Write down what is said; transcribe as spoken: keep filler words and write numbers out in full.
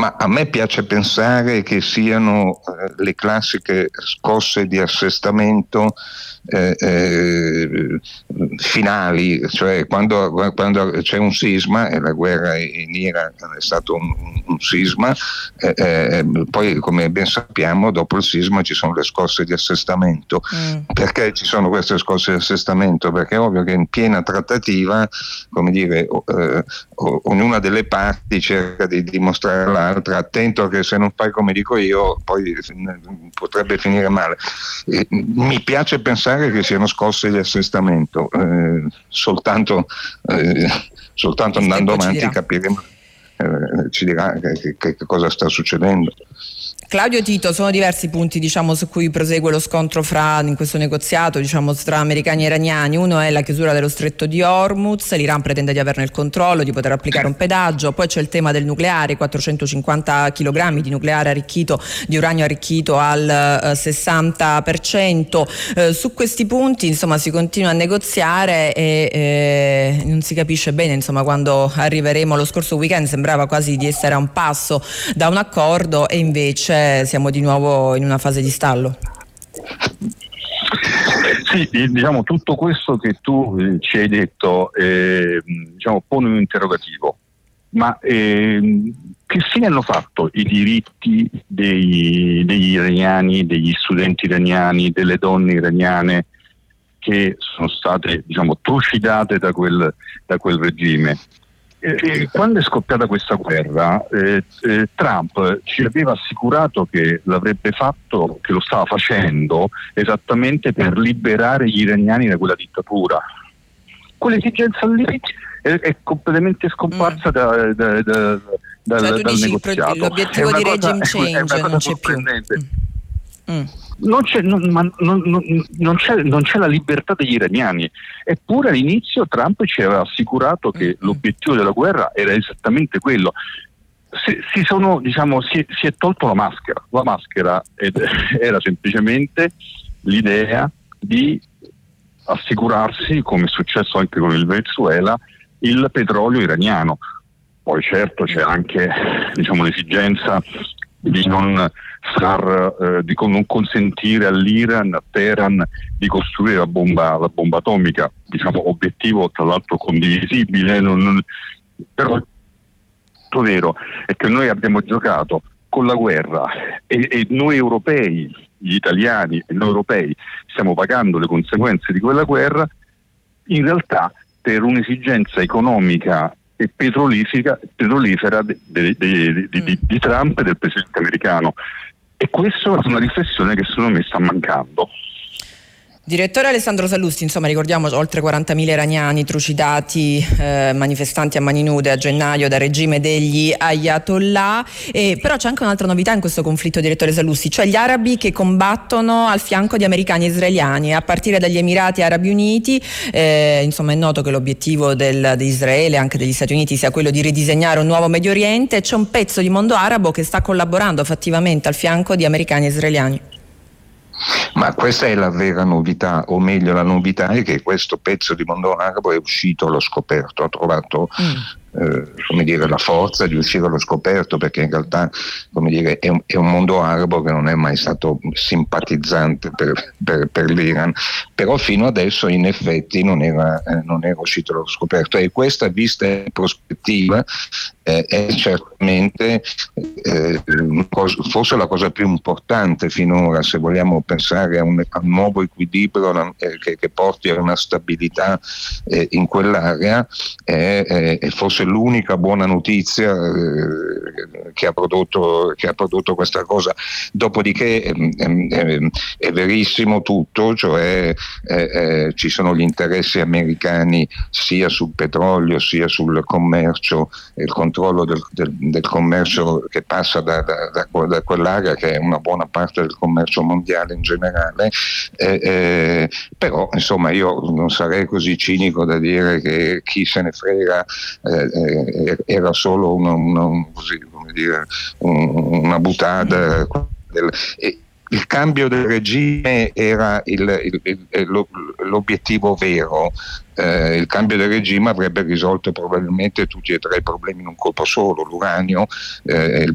Ma a me piace pensare che siano eh, le classiche scosse di assestamento eh, eh, finali, cioè quando, quando c'è un sisma, e la guerra in Iran è stato un, un sisma, eh, eh, poi come ben sappiamo dopo il sisma ci sono le scosse di assestamento. Mm. Perché ci sono queste scosse di assestamento? Perché è ovvio che in piena trattativa, come dire, eh, ognuna delle parti cerca di dimostrare all'altra: attento che se non fai come dico io poi potrebbe finire male. Eh, mi piace pensare che siano scosse di assestamento, eh, soltanto, eh, soltanto andando avanti capiremo, eh, ci dirà che, che, che cosa sta succedendo. Claudio Tito, sono diversi punti diciamo su cui prosegue lo scontro fra in questo negoziato diciamo tra americani e iraniani. Uno è la chiusura dello stretto di Hormuz, l'Iran pretende di averne il controllo, di poter applicare un pedaggio, poi c'è il tema del nucleare, quattrocentocinquanta chilogrammi di nucleare arricchito, di uranio arricchito al eh, sessanta per cento. Eh, su questi punti insomma si continua a negoziare e eh, non si capisce bene insomma quando arriveremo. Lo scorso weekend sembrava quasi di essere a un passo da un accordo e invece siamo di nuovo in una fase di stallo. Sì, diciamo tutto questo che tu eh, ci hai detto eh, diciamo, pone un interrogativo, ma eh, che fine hanno fatto i diritti dei, degli iraniani, degli studenti iraniani, delle donne iraniane che sono state diciamo trucidate da quel, da quel regime? Eh, quando è scoppiata questa guerra, eh, eh, Trump ci aveva assicurato che l'avrebbe fatto, che lo stava facendo esattamente per liberare gli iraniani da quella dittatura. Quell'esigenza lì è, è completamente scomparsa mm. da, da, da, da, cioè, dal, dal negoziato. L'obiettivo di regime change non c'è più. Mm. Non c'è, non, non, non, non, c'è, non c'è la libertà degli iraniani, eppure all'inizio Trump ci aveva assicurato che mm-hmm. l'obiettivo della guerra era esattamente quello. Si, si, sono, diciamo, si, si è tolto la maschera, la maschera ed, era semplicemente l'idea di assicurarsi, come è successo anche con il Venezuela, il petrolio iraniano. Poi certo c'è anche diciamo, l'esigenza di non far, eh, di non consentire all'Iran, a Teheran, di costruire la bomba, la bomba atomica, diciamo obiettivo tra l'altro condivisibile, non, non, però il vero è che noi abbiamo giocato con la guerra e, e noi europei, gli italiani e noi europei stiamo pagando le conseguenze di quella guerra, in realtà per un'esigenza economica e petrolifera, petrolifera de, de, de, de, de, di, di Trump e del presidente americano, e questa è una riflessione che secondo me sta mancando. Direttore Alessandro Sallusti, insomma ricordiamo oltre quarantamila iraniani trucidati, eh, manifestanti a mani nude a gennaio dal regime degli Ayatollah, e però c'è anche un'altra novità in questo conflitto, direttore Sallusti, cioè gli arabi che combattono al fianco di americani e israeliani, a partire dagli Emirati Arabi Uniti. Eh, insomma è noto che l'obiettivo del, di Israele e anche degli Stati Uniti sia quello di ridisegnare un nuovo Medio Oriente, e c'è un pezzo di mondo arabo che sta collaborando fattivamente al fianco di americani e israeliani. Ma questa è la vera novità, o meglio la novità è che questo pezzo di mondo arabo è uscito allo scoperto, ha trovato mm. eh, come dire, la forza di uscire allo scoperto, perché in realtà come dire, è, un, è un mondo arabo che non è mai stato simpatizzante per, per, per l'Iran, però fino adesso in effetti non era, eh, non era uscito allo scoperto, e questa vista in prospettiva eh, è certamente eh, forse la cosa più importante finora, se vogliamo pensare a un, a un nuovo equilibrio eh, che, che porti a una stabilità eh, in quell'area, è, è, è forse l'unica buona notizia eh, che ha prodotto che ha prodotto questa cosa. Dopodiché eh, eh, è verissimo tutto, cioè eh, eh, ci sono gli interessi americani sia sul petrolio sia sul commercio, il controllo del, del, del commercio che passa da, da, da, da quell'area, che è una buona parte del commercio mondiale in generale, eh, eh, però insomma io non sarei così cinico da dire che chi se ne frega eh, eh, era solo una, una, così, come dire, un, una buttata del, e, il cambio del regime era il, il, il, lo, l'obiettivo vero. Eh, il cambio del regime avrebbe risolto probabilmente tutti e tre i problemi in un colpo solo: l'uranio, eh, il,